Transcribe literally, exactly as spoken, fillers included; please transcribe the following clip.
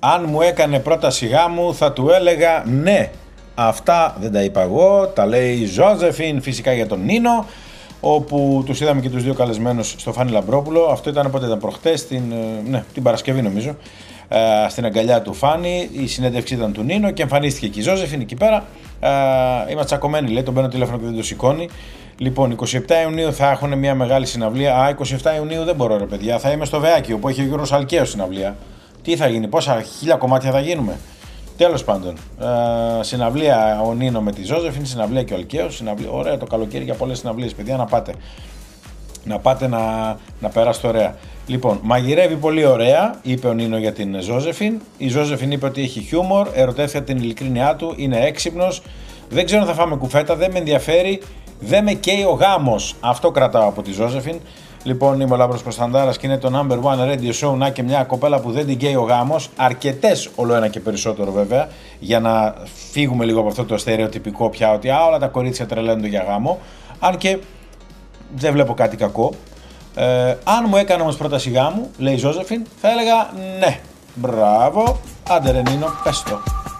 Αν μου έκανε πρόταση γάμου θα του έλεγα ναι. Αυτά δεν τα είπα εγώ, τα λέει η Ζώζεφιν φυσικά για τον Νίνο, όπου τους είδαμε και τους δύο καλεσμένους στο Φάνη Λαμπρόπουλο. Αυτό ήταν πότε ήταν προχτές, την, ναι, την Παρασκευή νομίζω, ε, στην αγκαλιά του Φάνη. Η συνέντευξη ήταν του Νίνο και εμφανίστηκε και η Ζώζεφιν εκεί πέρα. Ε, είμαστε τσακωμένοι, λέει, τον παίρνω τηλέφωνο και δεν το σηκώνει. Λοιπόν, εικοστή εβδόμη Ιουνίου θα έχουν μια μεγάλη συναυλία. Α, εικοστή εβδόμη Ιουνίου δεν μπορώ, ρε παιδιά, θα είμαι στο Βεάκιο που έχει ο Γιώργος Αλκαίος συναυλία. Τι θα γίνει, πόσα χίλια κομμάτια θα γίνουμε. Τέλος πάντων, ε, συναυλία ο Νίνο με τη Ζώζεφιν, συναυλία και ο Αλκαίος. Συναυλία, ωραία το καλοκαίρι για πολλές συναυλίες, παιδιά, να πάτε. Να πάτε να, να περάσετε ωραία. Λοιπόν, μαγειρεύει πολύ ωραία, είπε ο Νίνο για την Ζώζεφιν. Η Ζώζεφιν είπε ότι έχει χιούμορ, ερωτεύτηκε την ειλικρίνειά του, είναι έξυπνος. Δεν ξέρω αν θα φάμε κουφέτα, δεν με ενδιαφέρει, δεν με καίει ο γάμος. Αυτό κρατάω από τη Ζώζεφιν. Λοιπόν, είμαι ο Λάμπρος Κωνσταντάρας και είναι το νάμπερ one radio show. Να και μια κοπέλα που δεν την καίει ο γάμος. Αρκετές, όλο ένα και περισσότερο βέβαια, για να φύγουμε λίγο από αυτό το στερεοτυπικό πια ότι α, όλα τα κορίτσια τρελαίνονται για γάμο. Αν και δεν βλέπω κάτι κακό. Ε, αν μου έκανε όμως πρόταση γάμου, λέει η Ζώζεφιν, θα έλεγα ναι. Μπράβο, άντε ρε Νίνο, πες το.